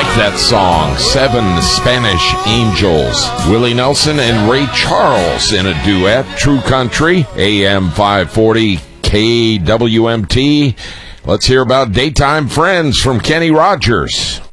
like that song. 7 Spanish Angels. Willie Nelson and Ray Charles in a duet. True Country, AM 540 KWMT. Let's hear about Daytime Friends from Kenny Rogers.